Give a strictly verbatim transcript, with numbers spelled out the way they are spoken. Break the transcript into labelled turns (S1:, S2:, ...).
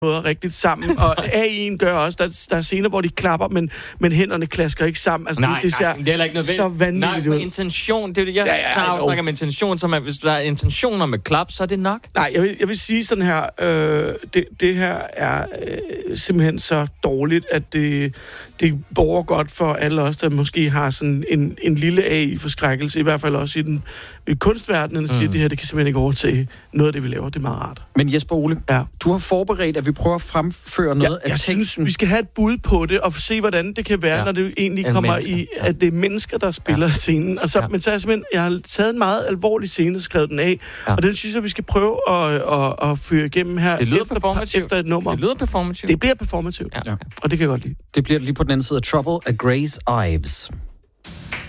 S1: noget rigtigt sammen, og A I'en gør også, der, der er scener, hvor de klapper, men, men hænderne klasker ikke sammen. Altså,
S2: nej,
S1: det, det ser
S2: nej, det er heller ikke
S1: så vanvittigt ud.
S2: Nej, intention, det er det, jeg
S1: ja, ja,
S2: snakker, snakker om intention, som at hvis der er intentioner med klap, så er det nok.
S1: Nej, jeg vil, jeg vil sige sådan her, øh, det, det her er øh, simpelthen så dårligt, at det, det borger godt for alle os, der måske har sådan en, en lille A I-forskrækkelse, i hvert fald også i den i kunstverdenen, der siger, mm. det her, det kan simpelthen ikke overtage noget af det, vi laver. Det er meget rart.
S3: Men Jesper Ole,
S1: ja.
S3: du har forberedt, at vi prøver at fremføre noget
S1: ja,
S3: af
S1: jeg
S3: teksten.
S1: Synes, vi skal have et bud på det, og se, hvordan det kan være, ja. når det egentlig en kommer mennesker. i, at det er mennesker, der spiller ja. scenen. Og så, ja. Men så er jeg simpelthen, jeg har taget en meget alvorlig scene, og skrevet den af, ja. og den synes jeg, vi skal prøve at, at, at føre igennem her
S2: det lyder
S1: efter, efter et nummer.
S2: Det lyder performativt.
S1: Det bliver performativt, ja. og det kan jeg godt lide.
S3: Det bliver lige på den anden side af Trouble af Grace Ives.